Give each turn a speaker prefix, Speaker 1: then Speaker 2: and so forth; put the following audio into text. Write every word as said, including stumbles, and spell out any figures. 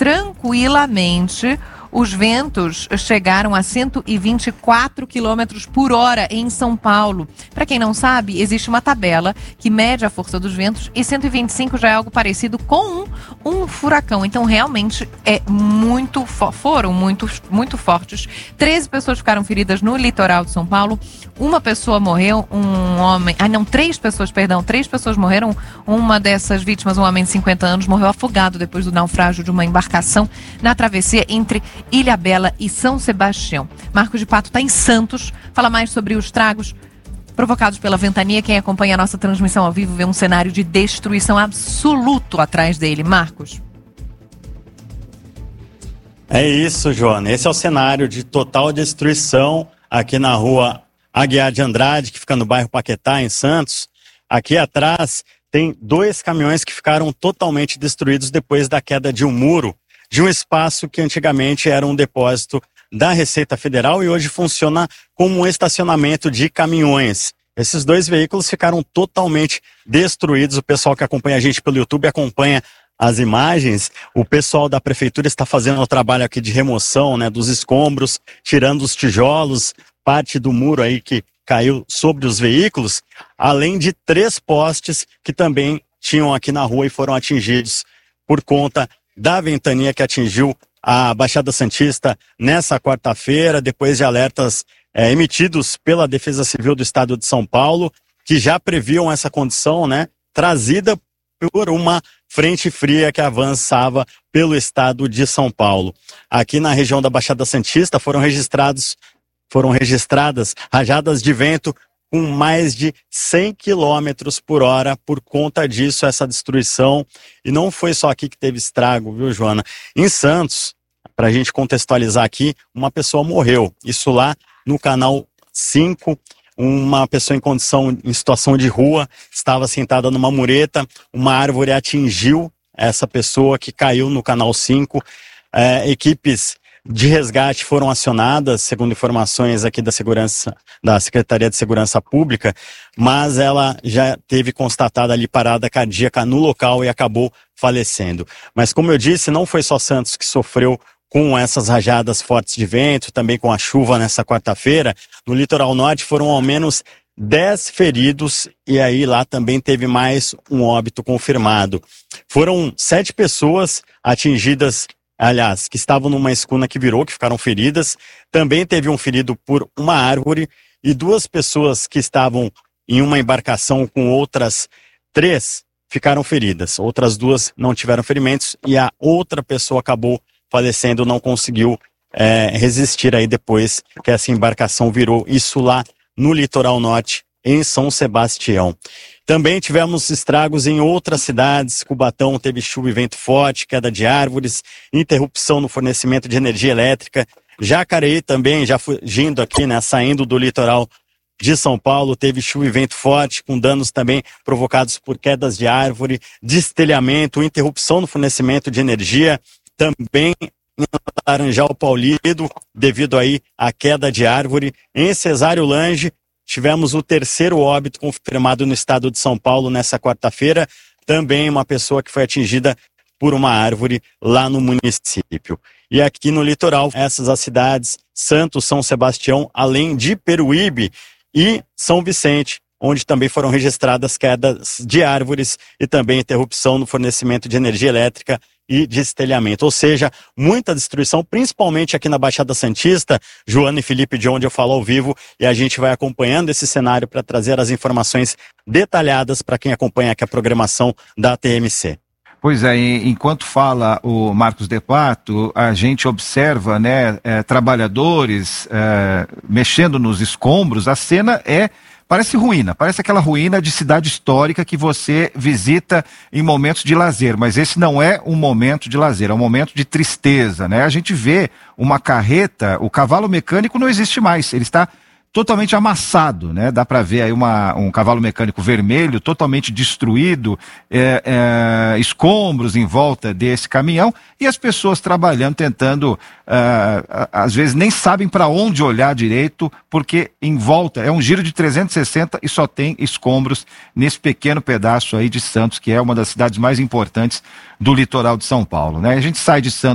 Speaker 1: tranquilamente. Os ventos chegaram a cento e vinte e quatro quilômetros por hora em São Paulo. Para quem não sabe, existe uma tabela que mede a força dos ventos e cento e vinte e cinco já é algo parecido com um, um furacão. Então, realmente, é muito fo- foram muito, muito fortes. treze pessoas ficaram feridas no litoral de São Paulo. Uma pessoa morreu, um homem... Ah, não, três pessoas, perdão. Três pessoas morreram. Uma dessas vítimas, um homem de cinquenta anos, morreu afogado depois do naufrágio de uma embarcação na travessia entre Ilhabela e São Sebastião. Marcos de Pato está em Santos. Fala mais sobre os estragos provocados pela ventania. Quem acompanha a nossa transmissão ao vivo vê um cenário de destruição absoluto atrás dele. Marcos.
Speaker 2: É isso, Joana. Esse é o cenário de total destruição aqui na rua Aguiar de Andrade, que fica no bairro Paquetá, em Santos. Aqui atrás tem dois caminhões que ficaram totalmente destruídos depois da queda de um muro de um espaço que antigamente era um depósito da Receita Federal e hoje funciona como um estacionamento de caminhões. Esses dois veículos ficaram totalmente destruídos. O pessoal que acompanha a gente pelo YouTube acompanha as imagens. O pessoal da prefeitura está fazendo o trabalho aqui de remoção, né, dos escombros, tirando os tijolos, parte do muro aí que caiu sobre os veículos, além de três postes que também tinham aqui na rua e foram atingidos por conta da ventania que atingiu a Baixada Santista nessa quarta-feira, depois de alertas é, emitidos pela Defesa Civil do Estado de São Paulo, que já previam essa condição, né, trazida por uma frente fria que avançava pelo estado de São Paulo. Aqui na região da Baixada Santista foram registrados, foram registradas rajadas de vento com mais de cem quilômetros por hora. Por conta disso, essa destruição. E não foi só aqui que teve estrago, viu, Joana? Em Santos, para a gente contextualizar aqui, uma pessoa morreu. Isso lá no canal cinco, uma pessoa em condição, em situação de rua, estava sentada numa mureta, uma árvore atingiu essa pessoa que caiu no canal cinco. É, equipes de resgate foram acionadas, segundo informações aqui da segurança, da Secretaria de Segurança Pública, mas ela já teve constatada ali parada cardíaca no local e acabou falecendo. Mas como eu disse, não foi só Santos que sofreu com essas rajadas fortes de vento, também com a chuva nessa quarta-feira. No litoral norte foram ao menos dez feridos e aí lá também teve mais um óbito confirmado. Foram sete pessoas atingidas, aliás, que estavam numa escuna que virou, que ficaram feridas. Também teve um ferido por uma árvore e duas pessoas que estavam em uma embarcação com outras três ficaram feridas. Outras duas não tiveram ferimentos e a outra pessoa acabou falecendo, não conseguiu é, resistir aí depois que essa embarcação virou. Isso lá no litoral norte, em São Sebastião. Também tivemos estragos em outras cidades. Cubatão teve chuva e vento forte, queda de árvores, interrupção no fornecimento de energia elétrica. Jacareí também, já fugindo aqui, né, saindo do litoral de São Paulo, teve chuva e vento forte, com danos também provocados por quedas de árvore, destelhamento, interrupção no fornecimento de energia. Também em Laranjal Paulino, devido aí à queda de árvore. Em Cesário Lange, tivemos o terceiro óbito confirmado no estado de São Paulo nessa quarta-feira. Também uma pessoa que foi atingida por uma árvore lá no município. E aqui no litoral, essas as cidades Santos, São Sebastião, além de Peruíbe e São Vicente, onde também foram registradas quedas de árvores e também interrupção no fornecimento de energia elétrica e destelhamento. Ou seja, muita destruição, principalmente aqui na Baixada Santista. Joana e Felipe, de onde eu falo ao vivo, e a gente vai acompanhando esse cenário para trazer as informações detalhadas para quem acompanha aqui a programação da T M C.
Speaker 3: Pois é, enquanto fala o Marcos de Pato, a gente observa, né, é, trabalhadores é, mexendo nos escombros. A cena é... Parece ruína, parece aquela ruína de cidade histórica que você visita em momentos de lazer, mas esse não é um momento de lazer, é um momento de tristeza, né? A gente vê uma carreta, o cavalo mecânico não existe mais, ele está totalmente amassado, né? Dá para ver aí uma, um cavalo mecânico vermelho totalmente destruído, é, é, escombros em volta desse caminhão e as pessoas trabalhando, tentando, é, às vezes nem sabem para onde olhar direito, porque em volta é um giro de trezentos e sessenta e só tem escombros nesse pequeno pedaço aí de Santos, que é uma das cidades mais importantes do litoral de São Paulo, né? A gente sai de Santos